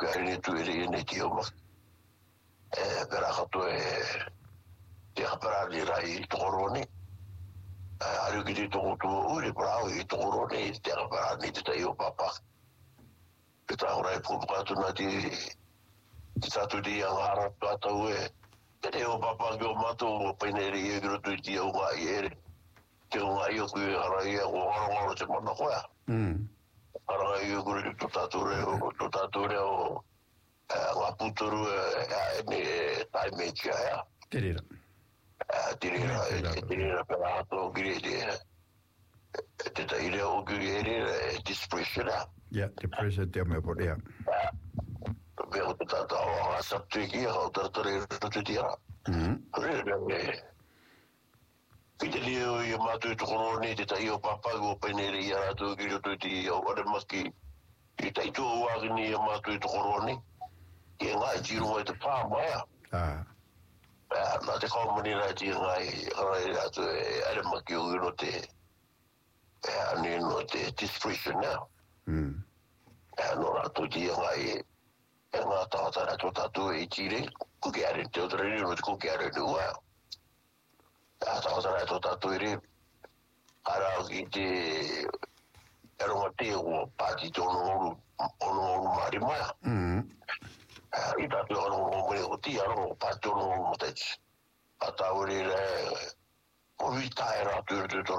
kukari ni tu iri ni ki o mak. Pera kato te haparani rai tokoroni. Aru ki te tokotu uri parau I tokoroni te haparani te tai o papa. Te tahorai pupukatu na te tatu di ang harap katau te te o papa ki o mato o paineri e giro tu ti o ngā I ere. Te o ngā I o kui harai o harongaro te mana koea. Harai I o giro tu tatu reo ngā puturu ne taime kia ea. Terira. Tirira pera ato gire te taire o gire depression a. Ja, depression te me por ja. Me o te tata o a saptiki o tartare te tira. Kite leo I matu I tokoroni te tai o papa o penere I arato gire tu ti o ore maki I tai tu o agni I matu I tokoroni. Ke ngā jiru ai te pā maia. Nā te kaumani nā ti ngai harai atu ere maki o iro te ani no te depression now. No rātou ti ngai ngā tāta rātou tātou tire kuke are te otarere no te kuke are ni ua. Tāta rātou tātou ere arau ki te eronga te o pāti te ono maari maia. I tātou ono mune o ti arongo pāti ono moteci. A tāwere o vitai rātou